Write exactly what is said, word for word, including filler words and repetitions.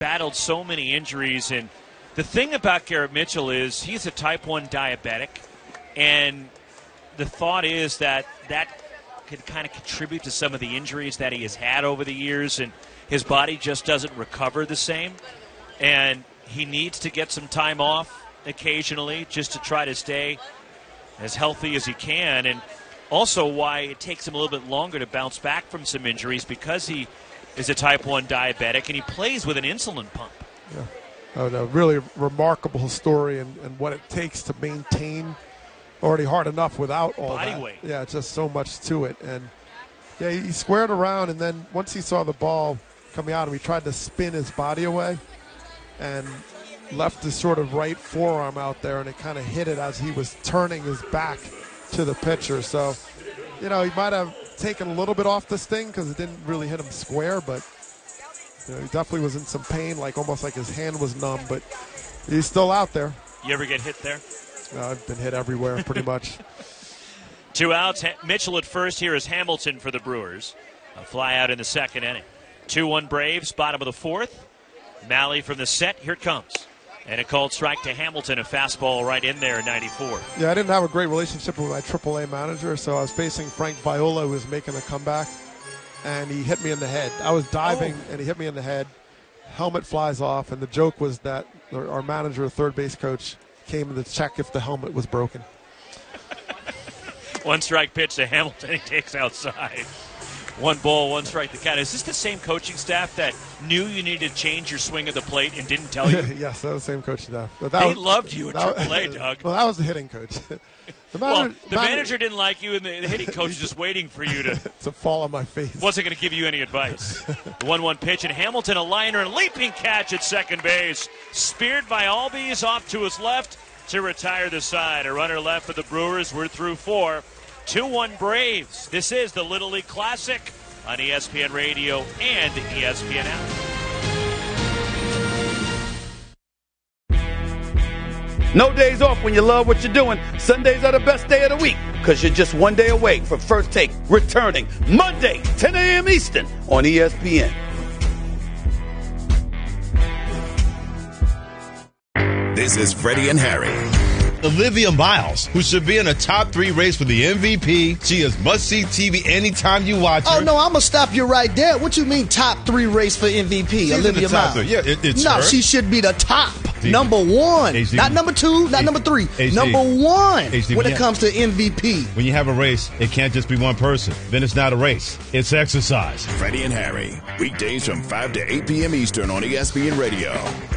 battled so many injuries. And the thing about Garrett Mitchell is he's a type one diabetic, and the thought is that that could kind of contribute to some of the injuries that he has had over the years, and his body just doesn't recover the same. And he needs to get some time off occasionally just to try to stay as healthy as he can. And also why it takes him a little bit longer to bounce back from some injuries, because he is a type one diabetic and he plays with an insulin pump. Yeah. Oh, a really remarkable story, and, and what it takes to maintain already hard enough without all body that. weight. Yeah, just so much to it. And yeah, he squared around, and then once he saw the ball coming out, he tried to spin his body away and left his sort of right forearm out there, and it kind of hit it as he was turning his back to the pitcher. So, you know, he might have taken a little bit off the sting because it didn't really hit him square, but you know, he definitely was in some pain, like almost like his hand was numb, but he's still out there. You ever get hit there? Uh, I've been hit everywhere pretty much. Two outs. Mitchell at first. Here is Hamilton for the Brewers. A fly out in the second inning. two one Braves, bottom of the fourth. Malley from the set. Here it comes. And a called strike to Hamilton, a fastball right in there in ninety-four. Yeah, I didn't have a great relationship with my triple A manager, so I was facing Frank Viola, who was making a comeback, and he hit me in the head. I was diving, oh. and he hit me in the head. Helmet flies off, and the joke was that our manager, third base coach, came to check if the helmet was broken. One strike pitch to Hamilton. He takes outside. One ball, one strike to count. Is this the same coaching staff that knew you needed to change your swing of the plate and didn't tell you? Yes, that was the same coaching staff. But that they was, loved you at that, triple A, Doug. Well, that was the hitting coach. The well, manager, the manager, manager didn't like you, and the hitting coach was just waiting for you to to fall on my face. Wasn't going to give you any advice. The one one pitch, and Hamilton a liner, and leaping catch at second base. Speared by Albies off to his left to retire the side. A runner left for the Brewers. We're through four. two one Braves. This is the Little League Classic on E S P N Radio and the E S P N app. No days off when you love what you're doing. Sundays are the best day of the week because you're just one day away from First Take returning Monday, ten a.m. Eastern on E S P N. This is Freddie and Harry. Olivia Miles, who should be in a top three race for the M V P. She is must-see T V anytime you watch her. Oh, no, I'm going to stop you right there. What you mean top three race for M V P, She's Olivia Miles? Three. Yeah, it, it's No, her. she should be the top. D- number one. H D. Not number two, not H- number three. H D. Number one H D. when Yeah. it comes to M V P. When you have a race, it can't just be one person. Then it's not a race. It's exercise. Freddie and Harry, weekdays from five to eight p.m. Eastern on E S P N Radio.